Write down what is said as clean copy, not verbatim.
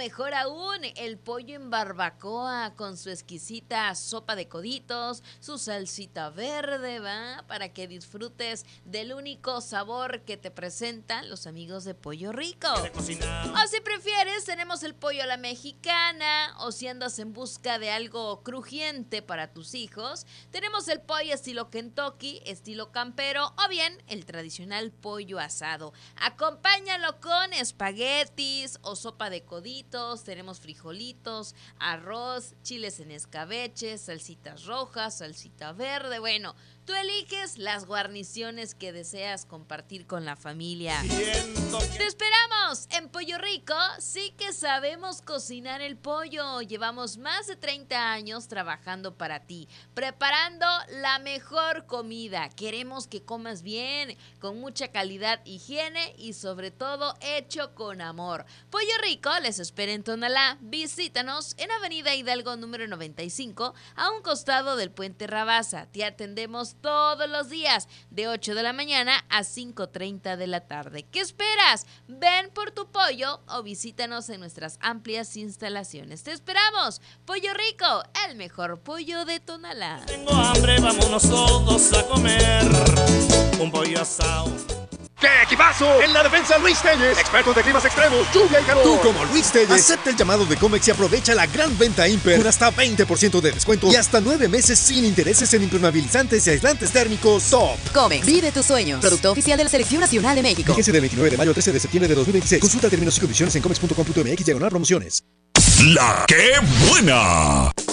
mejor aún, el pollo en barbacoa con su exquisita sopa de coditos, su salsita verde, ¿va? Para que disfrutes del único sabor que te presentan los amigos de Pollo Rico. O si prefieres, tenemos el pollo a la mexicana, o si andas en busca de algo crujiente para tus hijos, tenemos el pollo estilo Kentucky, estilo campero, o bien el tradicional pollo asado. Acompáñalo con espaguetis o sopa de coditos, tenemos frijolitos, arroz, chiles en escabeche, salsitas rojas, salsita verde, bueno, tú eliges las guarniciones que deseas compartir con la familia. ¡Te esperamos! En Pollo Rico sí que sabemos cocinar el pollo. Llevamos más de 30 años trabajando para ti, preparando la mejor comida. Queremos que comas bien, con mucha calidad, higiene y sobre todo hecho con amor. Pollo Rico les espera en Tonalá. Visítanos en Avenida Hidalgo número 95, a un costado del Puente Rabasa. Te atendemos todos los días de 8 de la mañana a 5:30 de la tarde. ¿Qué esperas? Ven por tu pollo o visítanos en nuestras amplias instalaciones. ¡Te esperamos! Pollo Rico, el mejor pollo de Tonalá. Tengo hambre, vámonos todos a comer un pollo asado. ¡Qué equipazo! En la defensa, Luis Telles, expertos de climas extremos, lluvia y calor. Tú, como Luis Telles, acepta el llamado de Comex y aprovecha la gran venta Imper con hasta 20% de descuento y hasta 9 meses sin intereses en impermeabilizantes y aislantes térmicos top. Comex, vive tus sueños. Producto oficial de la Selección Nacional de México. Fíjese del 29 de mayo al 13 de septiembre de 2026. Consulta términos y condiciones en comex.com.mx/promociones. La que buena.